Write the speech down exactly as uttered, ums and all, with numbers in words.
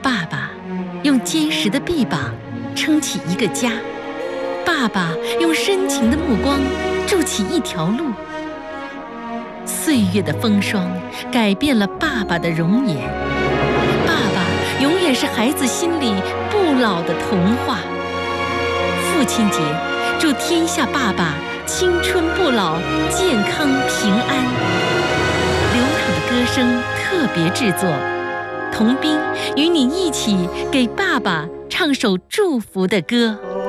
爸爸用坚实的臂膀撑起一个家，爸爸用深情的目光筑起一条路。岁月的风霜改变了爸爸的容颜，爸爸永远是孩子心里不老的童话。父亲节，祝天下爸爸青春不老，健康平安。流淌的歌声特别制作，童斌与你一起给爸爸唱首祝福的歌。